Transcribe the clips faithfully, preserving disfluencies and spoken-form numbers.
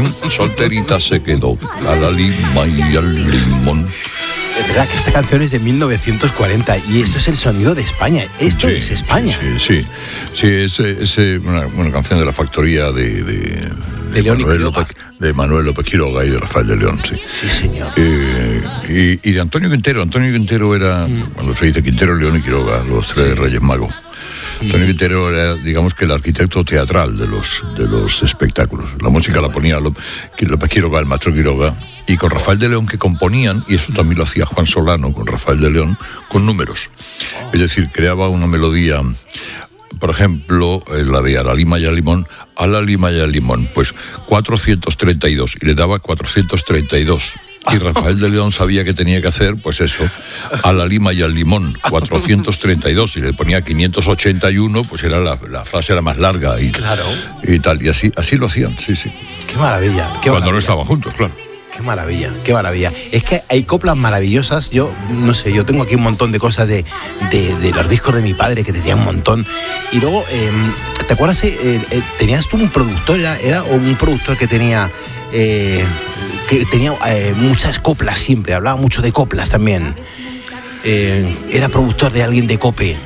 solterita se quedó, a la lima y al limón. Es verdad que esta canción es de mil novecientos cuarenta y esto es el sonido de España. Esto sí, es España. Sí, sí, sí, es, es una, una canción de la factoría de, de, de, de, León Manuel, y López, de Manuel López Quiroga y de Rafael de León, sí. Sí, señor. Eh, y, y de Antonio Quintero. Antonio Quintero era, mm. cuando se dice Quintero, León y Quiroga, los tres sí. Reyes Magos. Antonio Quintero era, digamos, que el arquitecto teatral de los, de los espectáculos. La música la ponía López Quiroga, el maestro Quiroga, y con Rafael de León, que componían, y eso también lo hacía Juan Solano con Rafael de León, con números. Es decir, creaba una melodía, por ejemplo, la de a la lima y al limón, a la lima y al limón, pues cuatrocientos treinta y dos, y le daba cuatrocientos treinta y dos. Y Rafael de León sabía que tenía que hacer, pues eso, a la lima y al limón, cuatrocientos treinta y dos, y le ponía quinientos ochenta y uno, pues era la, la frase era más larga y, claro. y tal, y así, así lo hacían, sí, sí. Qué maravilla. Qué Cuando maravilla. no estaban juntos, claro. Qué maravilla, qué maravilla. Es que hay coplas maravillosas. Yo, no sé, yo tengo aquí un montón de cosas de, de, de los discos de mi padre que tenía un montón. Y luego, eh, ¿te acuerdas? Eh, eh, tenías tú un productor, era, era un productor que tenía... Eh, que tenía eh, muchas coplas siempre, hablaba mucho de coplas también. Eh, era productor de alguien de Cope.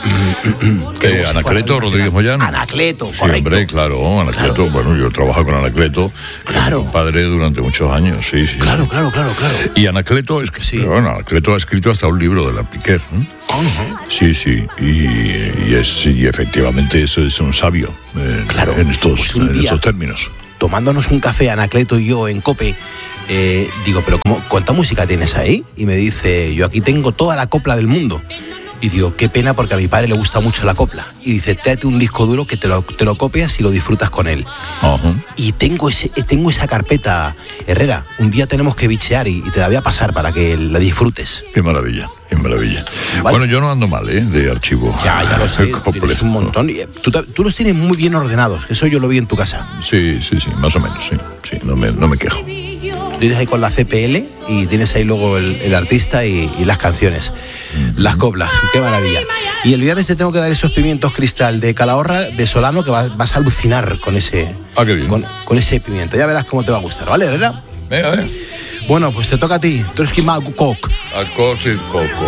Eh, Anacleto Rodríguez Moyán. Anacleto, sí, correcto. Hombre, claro, Anacleto, claro. Bueno, yo trabajo con Anacleto, claro. mi padre durante muchos años, sí, sí. Claro, claro, claro, claro. Y Anacleto, es que, sí. bueno, Anacleto ha escrito hasta un libro de la Piquer. ¿eh? Uh-huh. Sí, sí, y, y, es, y efectivamente eso es un sabio eh, claro. en, estos, pues un en día, estos términos. Tomándonos un café, Anacleto y yo en Cope, eh, digo, pero ¿cómo, ¿cuánta música tienes ahí? Y me dice, yo aquí tengo toda la copla del mundo. Y digo, qué pena porque a mi padre le gusta mucho la copla. Y dice, tráete un disco duro que te lo, te lo copias y lo disfrutas con él. Uh-huh. Y tengo, ese, tengo esa carpeta, Herrera. Un día tenemos que bichear y, y te la voy a pasar para que la disfrutes. Qué maravilla, qué maravilla. ¿Vale? Bueno, yo no ando mal, ¿eh? De archivo. Ya, ya lo sé, tienes un montón. Tú, tú los tienes muy bien ordenados. Eso yo lo vi en tu casa. Sí, sí, sí, más o menos, sí. Sí, no me, no me quejo. Tienes ahí con la C P L y tienes ahí luego el, el artista y, y las canciones, mm-hmm. las coplas, qué maravilla. Y el viernes te tengo que dar esos pimientos Cristal de Calahorra, de Solano, que vas, vas a alucinar con ese, ah, qué bien. Con, con ese pimiento. Ya verás cómo te va a gustar, ¿vale, Herrera? Venga, a ver. Bueno, pues te toca a ti. Tú eres Kimaku Cook. Al coco.